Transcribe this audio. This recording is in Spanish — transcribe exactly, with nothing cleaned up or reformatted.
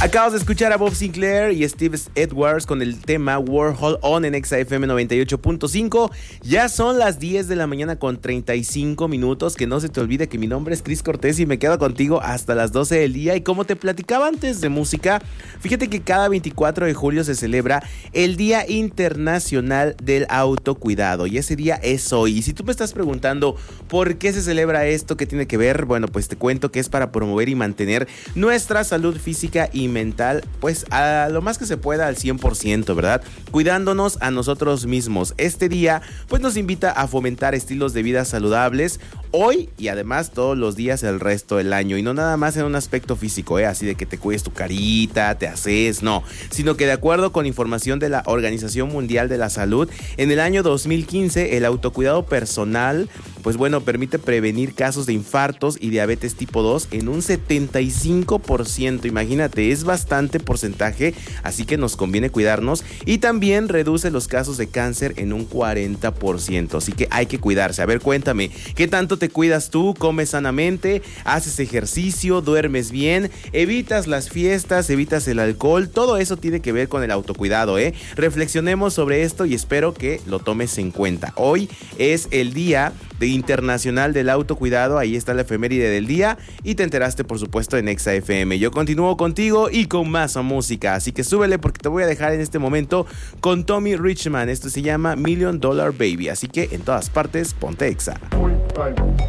Acabas de escuchar a Bob Sinclair y Steve Edwards con el tema Warhol On en Exa F M noventa y ocho punto cinco. Ya son las diez de la mañana con treinta y cinco minutos. Que no se te olvide que mi nombre es Chris Cortés y me quedo contigo hasta las doce del día. Y como te platicaba antes de música, fíjate que cada veinticuatro de julio se celebra el Día Internacional del Autocuidado. Y ese día es hoy. Y si tú me estás preguntando por qué se celebra esto, qué tiene que ver, bueno, pues te cuento que es para promover y mantener nuestra salud física y mental, pues a lo más que se pueda al cien por ciento, ¿verdad? Cuidándonos a nosotros mismos. Este día, pues nos invita a fomentar estilos de vida saludables hoy y además todos los días el resto del año. Y no nada más en un aspecto físico, ¿eh? Así de que te cuides tu carita, te haces, no. Sino que de acuerdo con información de la Organización Mundial de la Salud, en el año dos mil quince, el autocuidado personal, pues bueno, permite prevenir casos de infartos y diabetes tipo dos en un setenta y cinco por ciento. Imagínate, es bastante porcentaje, así que nos conviene cuidarnos. Y también reduce los casos de cáncer en un cuarenta por ciento, así que hay que cuidarse. A ver, cuéntame, ¿qué tanto te cuidas tú? ¿Comes sanamente? ¿Haces ejercicio? ¿Duermes bien? ¿Evitas las fiestas? ¿Evitas el alcohol? Todo eso tiene que ver con el autocuidado, ¿eh? Reflexionemos sobre esto y espero que lo tomes en cuenta. Hoy es el Día de Internacional del Autocuidado, ahí está la efeméride del día y te enteraste por supuesto en Exa F M. Yo continúo contigo y con más música, así que súbele porque te voy a dejar en este momento con Tommy Richman. Esto se llama Million Dollar Baby, así que en todas partes ponte Exa.